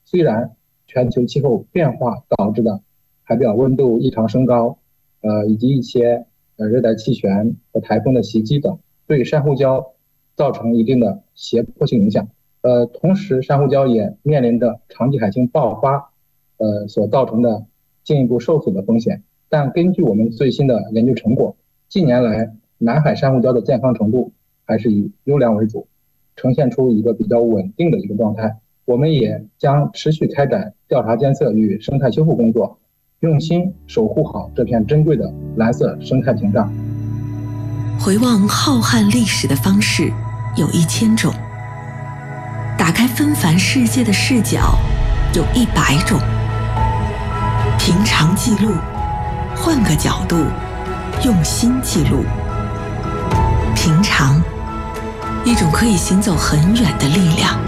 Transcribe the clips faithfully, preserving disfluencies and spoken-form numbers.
虽然全球气候变化导致的海表温度异常升高，呃，以及一些呃热带气旋和台风的袭击等，对珊瑚礁造成一定的胁迫性影响。呃，同时珊瑚礁也面临着长期海性爆发，呃所造成的进一步受损的风险。但根据我们最新的研究成果，近年来南海珊瑚礁的健康程度还是以优良为主，呈现出一个比较稳定的一个状态。我们也将持续开展调查监测与生态修复工作，用心守护好这片珍贵的蓝色生态屏障。 回望浩瀚历史的方式有一千种，打开纷繁世界的视角有一百种。平常记录，换个角度，用心记录。平常，一种可以行走很远的力量。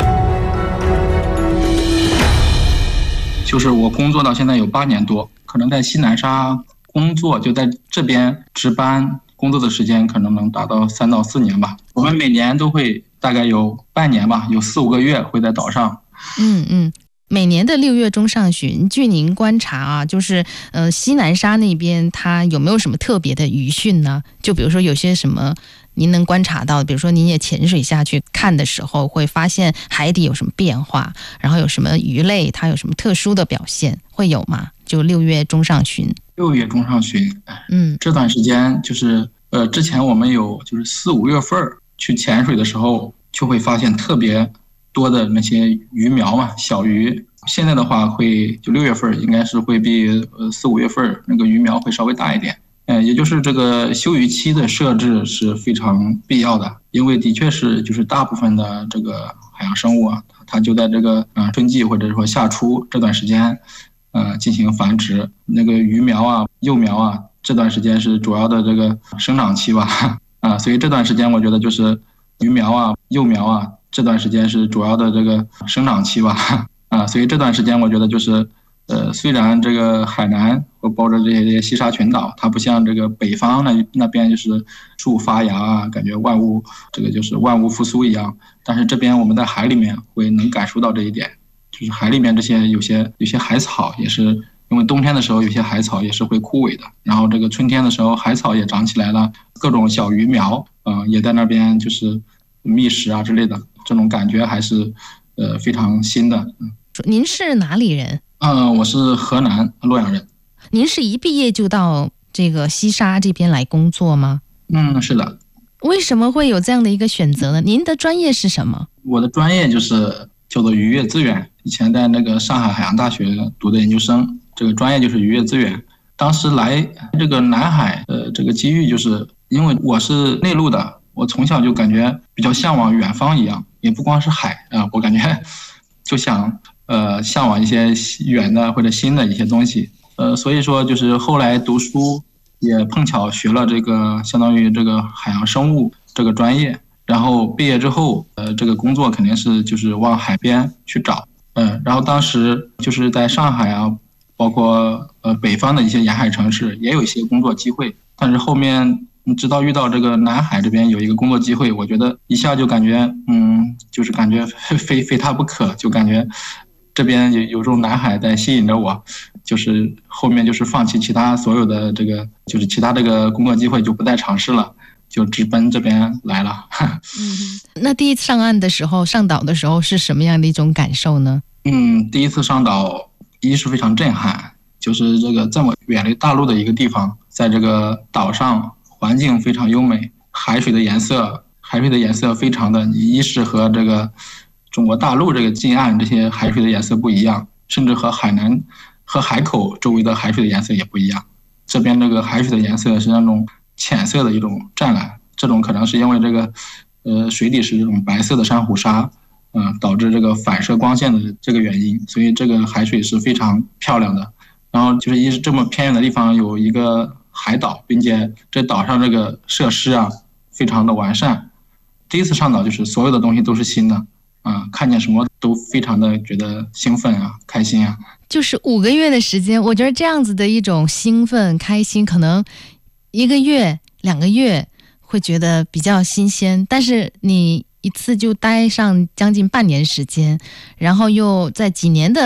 就是我工作到现在有八年多，可能在西南沙工作，就在这边值班工作的时间可能能达到三到四年吧。我们每年都会大概有半年吧，有四五个月会在岛上。 嗯嗯。每年的六月中上旬，据您观察啊，就是呃西南沙那边它有没有什么特别的鱼汛呢？就比如说有些什么您能观察到，比如说您也潜水下去看的时候，会发现海底有什么变化，然后有什么鱼类它有什么特殊的表现，会有吗？就六月中上旬。 六月中上旬， 嗯， 这段时间就是呃之前我们有就是四五月份去潜水的时候，就会发现特别多的那些鱼苗嘛，小鱼。现在的话会就六月份应该是会比呃四五月份那个鱼苗会稍微大一点。呃，也就是这个休渔期的设置是非常必要的，因为的确是就是大部分的这个海洋生物啊，它就在这个呃春季或者说夏初这段时间，呃进行繁殖。那个鱼苗啊、幼苗啊，这段时间是主要的这个生长期吧，啊，所以这段时间我觉得就是鱼苗啊、幼苗啊。这段时间是主要的这个生长期吧，啊，所以这段时间我觉得就是，呃，虽然这个海南和包着这些西沙群岛，它不像这个北方那那边就是树发芽啊，感觉万物这个就是万物复苏一样，但是这边我们在海里面会能感受到这一点，就是海里面这些有些有些海草也是因为冬天的时候有些海草也是会枯萎的，然后这个春天的时候海草也长起来了，各种小鱼苗，嗯、呃，也在那边就是觅食啊之类的。这种感觉还是呃非常新的。 您是哪里人？ 嗯、呃，我是河南洛阳人。 您是一毕业就到这个西沙这边来工作吗？ 嗯，是的。 为什么会有这样的一个选择呢？您的专业是什么？ 我的专业就是叫做渔业资源，以前在那个上海海洋大学读的研究生，这个专业就是渔业资源。当时来这个南海呃这个机遇，就是因为我是内陆的。我从小就感觉比较向往远方一样，也不光是海啊、呃，我感觉就想呃向往一些远的或者新的一些东西，呃，所以说就是后来读书也碰巧学了这个相当于这个海洋生物这个专业，然后毕业之后，呃，这个工作肯定是就是往海边去找，嗯、呃，然后当时就是在上海啊，包括呃北方的一些沿海城市也有一些工作机会，但是后面。直到遇到这个南海这边有一个工作机会，我觉得一下就感觉，嗯，就是感觉非非他不可，就感觉这边有有种南海在吸引着我，就是后面就是放弃其他所有的这个，就是其他这个工作机会就不再尝试了，就直奔这边来了。 嗯，那第一次上岸的时候，上岛的时候是什么样的一种感受呢？ 嗯，第一次上岛，一是非常震撼，就是这个这么远离大陆的一个地方，在这个岛上。环境非常优美，海水的颜色，海水的颜色非常的，一是和这个中国大陆这个近岸这些海水的颜色不一样，甚至和海南和海口周围的海水的颜色也不一样。这边这个海水的颜色是那种浅色的一种湛蓝，这种可能是因为这个呃水底是这种白色的珊瑚沙，嗯、呃，导致这个反射光线的这个原因，所以这个海水是非常漂亮的。然后就是一是这么偏远的地方有一个。海岛，并且这岛上这个设施啊非常的完善。第一次上岛就是所有的东西都是新的啊、呃，看见什么都非常的觉得兴奋啊，开心啊。 就是五个月的时间，我觉得这样子的一种兴奋、开心，可能一个月、两个月会觉得比较新鲜，但是你一次就待上将近半年时间，然后又在几年的